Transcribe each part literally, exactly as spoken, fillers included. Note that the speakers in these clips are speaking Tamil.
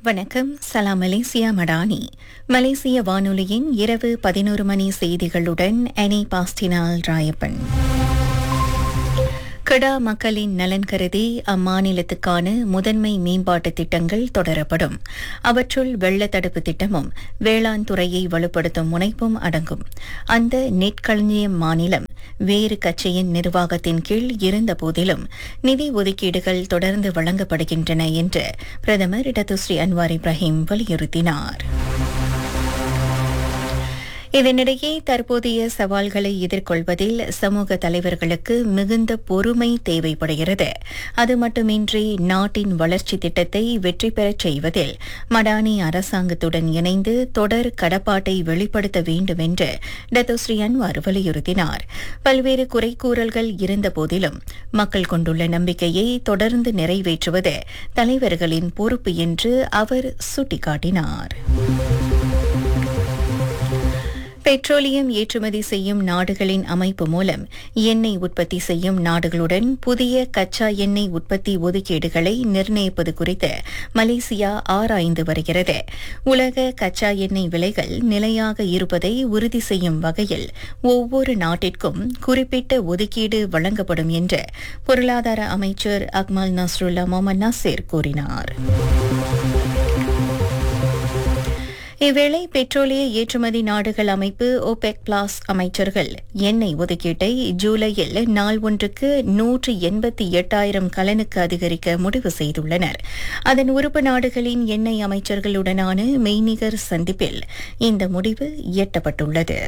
வணக்கம். சலாம் மலேசியா மடானி. மலேசிய வானொலியின் இரவு பதினோரு மணி செய்திகளுடன் அனி பாஸ்டினால் ராயப்பன். கடா மக்களின் நலன் கருதி அம்மாநிலத்துக்கான முதன்மை மேம்பாட்டு திட்டங்கள் தொடரப்படும். அவற்றுள் வெள்ள தடுப்பு திட்டமும் வேளாண் துறையை வலுப்படுத்தும் முனைப்பும் அடங்கும். அந்த நெற்களஞ்சியம் மாநிலம் வேறு கட்சியின் நிர்வாகத்தின் கீழ் இருந்த போதிலும் நிதி ஒதுக்கீடுகள் தொடர்ந்து வழங்கப்படுகின்றன என்று பிரதமர் டத்துஸ்ரீ அன்வார் இப்ராஹிம் வலியுறுத்தினார். இதனிடையே தற்போதைய சவால்களை எதிர்கொள்வதில் சமூக தலைவர்களுக்கு மிகுந்த பொறுமை தேவைப்படுகிறது. அது மட்டுமின்றி நாட்டின் வளர்ச்சி திட்டத்தை வெற்றி பெறச் செய்வதில் மடானி அரசாங்கத்துடன் இணைந்து தொடர் கடப்பாட்டை வெளிப்படுத்த வேண்டும் என்று டத்துஸ்ரீ அன்வார் வலியுறுத்தினார். பல்வேறு குறைகூறல்கள் இருந்தபோதிலும் மக்கள் கொண்டுள்ள நம்பிக்கையை தொடர்ந்து நிறைவேற்றுவது தலைவர்களின் பொறுப்பு என்று அவர் சுட்டிக்காட்டினார். பெட்ரோலியம் ஏற்றுமதி செய்யும் நாடுகளின் அமைப்பு மூலம் எண்ணெய் உற்பத்தி செய்யும் நாடுகளுடன் புதிய கச்சா எண்ணெய் உற்பத்தி ஒதுக்கீடுகளை நிர்ணயிப்பது குறித்து மலேசியா ஆராய்ந்து வருகிறது. உலக கச்சா எண்ணெய் விலைகள் நிலையாக இருப்பதை உறுதி செய்யும் வகையில் ஒவ்வொரு நாட்டிற்கும் குறிப்பிட்ட ஒதுக்கீடு வழங்கப்படும் என்று பொருளாதார அமைச்சர் அக்மல் நஸ்ருல்லா முகமது நாசிர் கூறினார். இவ்வேளை பெட்ரோலிய ஏற்றுமதி நாடுகள் அமைப்பு ஓபெக் பிளஸ் அமைச்சர்கள் எண்ணெய் ஒதுக்கீட்டை ஜூலையில் நாள் ஒன்றுக்கு நூற்று எண்பத்தி எட்டாயிரம் கலனுக்கு அதிகரிக்க முடிவு செய்துள்ளனர். அதன் உறுப்பு நாடுகளின் எண்ணெய் அமைச்சர்களுடனான மெய்நிகர் சந்திப்பில் இந்த முடிவு எட்டப்பட்டுள்ளது.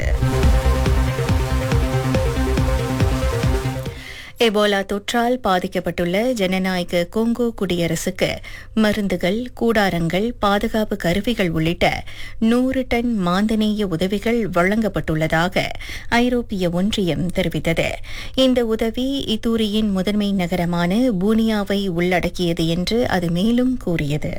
எபோலா தொற்றால் பாதிக்கப்பட்டுள்ள ஜனநாயக கொங்கோ குடியரசுக்கு மருந்துகள், கூடாரங்கள், பாதுகாப்பு கருவிகள் உள்ளிட்ட நூறு டன் மாந்தநேய உதவிகள் வழங்கப்பட்டுள்ளதாக ஐரோப்பிய ஒன்றியம் தெரிவித்தது. இந்த உதவி இத்தூரியின் முதன்மை நகரமான பூனியாவை உள்ளடக்கியது என்று அது மேலும் கூறியது.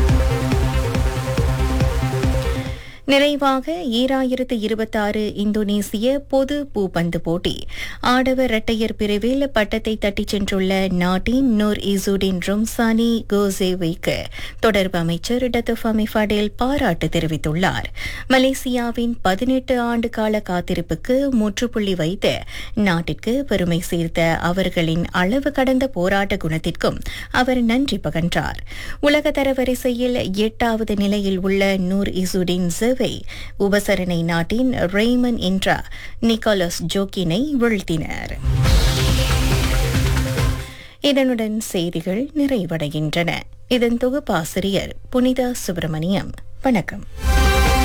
நிறைவாக ஈராயிரத்து இருபத்தாறு இந்தோனேசிய பொது பூப்பந்து போட்டி ஆடவர் இரட்டையர் பிரிவில் பட்டத்தை தட்டிச் சென்றுள்ள நாட்டின் நூர் இசுடின் ரொம்சானி கோசேவைக்கு தொடர்பு அமைச்சர் டத்து ஃபமி ஃபடேல் பாராட்டு தெரிவித்துள்ளார். மலேசியாவின் பதினெட்டு ஆண்டு கால காத்திருப்புக்கு முற்றுப்புள்ளி வைத்து நாட்டிற்கு பெருமை சேர்த்த அவர்களின் அளவு கடந்த போராட்ட குணத்திற்கும் அவர் நன்றி பகன்றார். உலக தரவரிசையில் எட்டாவது நிலையில் உள்ள நூர் இசுடின் உபசரணை நாட்டின் ரெய்மன் இன்ட்ரா நிக்கோலஸ் ஜோக்கினை வீழ்த்தினர். இதனுடன் செய்திகள் நிறைவடைகின்றன. இதன் தொகுப்பாசிரியர் புனிதா சுப்பிரமணியம். வணக்கம்.